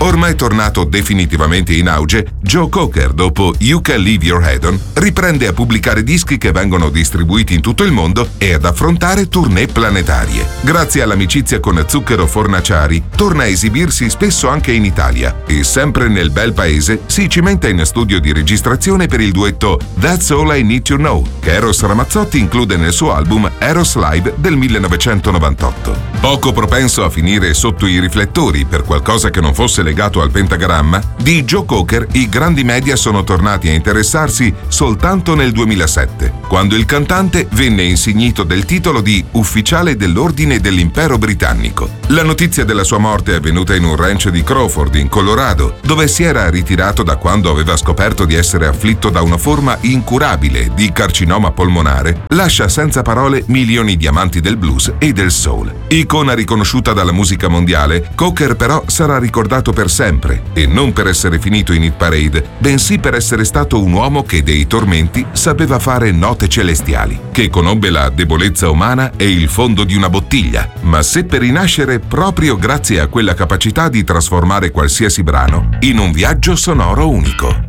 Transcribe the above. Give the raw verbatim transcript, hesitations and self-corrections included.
Ormai tornato definitivamente in auge, Joe Cocker, dopo You Can Leave Your Head On, riprende a pubblicare dischi che vengono distribuiti in tutto il mondo e ad affrontare tournée planetarie. Grazie all'amicizia con Zucchero Fornaciari, torna a esibirsi spesso anche in Italia e sempre nel bel paese si cimenta in studio di registrazione per il duetto That's All I Need to Know, che Eros Ramazzotti include nel suo album Eros Live del millenovecentonovantotto. Poco propenso a finire sotto i riflettori per qualcosa che non fosse legato al pentagramma, di Joe Cocker i grandi media sono tornati a interessarsi soltanto nel duemilasette, quando il cantante venne insignito del titolo di ufficiale dell'Ordine dell'Impero Britannico. La notizia della sua morte è avvenuta in un ranch di Crawford, in Colorado, dove si era ritirato da quando aveva scoperto di essere afflitto da una forma incurabile di carcinoma polmonare, lascia senza parole milioni di amanti del blues e del soul. Icona riconosciuta dalla musica mondiale, Cocker però sarà ricordato per sempre, e non per essere finito in hit parade, bensì per essere stato un uomo che dei tormenti sapeva fare note celestiali, che conobbe la debolezza umana e il fondo di una bottiglia, ma seppe rinascere proprio grazie a quella capacità di trasformare qualsiasi brano in un viaggio sonoro unico.